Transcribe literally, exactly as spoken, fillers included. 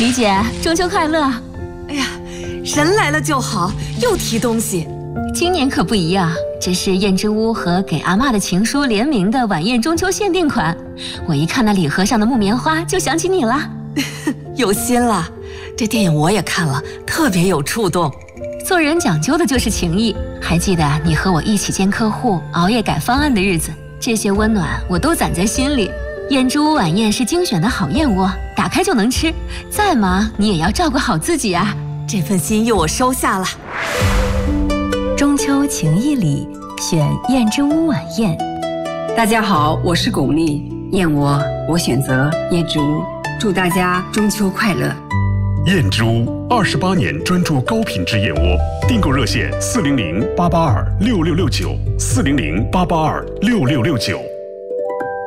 李姐，中秋快乐！ 哎呀，人来了就好，又提东西。 今年可不一样，这是燕之屋和给阿嬷的情书联名的晚宴中秋限定款。我一看那礼盒上的木棉花，就想起你了。 有心了，这电影我也看了，特别有触动。 做人讲究的就是情谊，还记得你和我一起见客户、熬夜改方案的日子，这些温暖我都攒在心里。燕之屋晚宴是精选的好燕窝，打开就能吃，再忙你也要照顾好自己啊。 这份心意我收下了。 中秋情谊里，选燕之屋晚宴。 大家好，我是巩俐，燕窝我选择燕之屋，祝大家中秋快乐。 燕之屋二十八年专注高品质燕窝，订购热线四零零八八二六六六九四零零八八二六六六九。